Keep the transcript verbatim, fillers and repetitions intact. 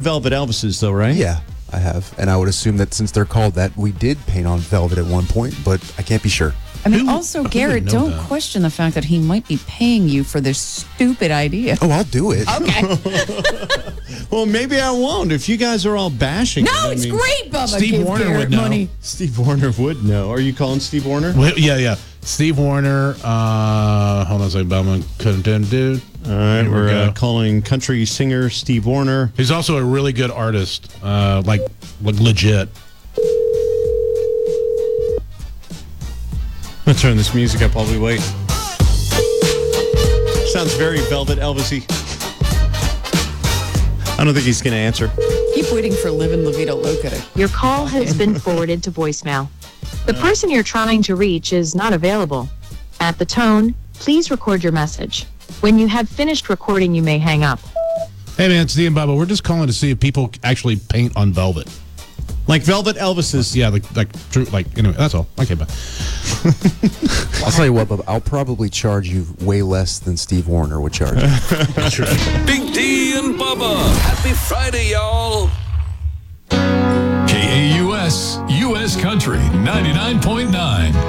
Velvet Elvises, though, right? Yeah, I have. And I would assume that since they're called that, we did paint on velvet at one point, but I can't be sure. I mean, Who- also, who Garrett, would know don't that? question the fact that he might be paying you for this stupid idea. Oh, I'll do it. Okay. Well, maybe I won't if you guys are all bashing it. No, I it's mean, great, Bubba. Steve Give Warner Garrett would know. money. Steve Warner would know. Are you calling Steve Warner? Well, yeah, yeah. Steve Warner. Uh, hold on a second. Bowman couldn't do. All right, Here we we're uh, go. calling country singer Steve Warner. He's also a really good artist. Uh, like, like legit. I'm gonna turn this music up while we wait. Sounds very Velvet Elvis-y. I don't think he's gonna answer. Keep waiting for Livin' La Vida Loca to... Your call has been forwarded to voicemail. The person you're trying to reach is not available. At the tone, please record your message. When you have finished recording, you may hang up. Hey, man, it's D and Bubba. We're just calling to see if people actually paint on velvet. Like Velvet Elvises. Yeah, like, like true. Like, anyway, that's all. Okay, bye. I'll tell you what, Bubba, I'll probably charge you way less than Steve Warner would charge you. That's right. Big D and Bubba. Happy Friday, y'all. K A U S, U S Country, ninety-nine point nine.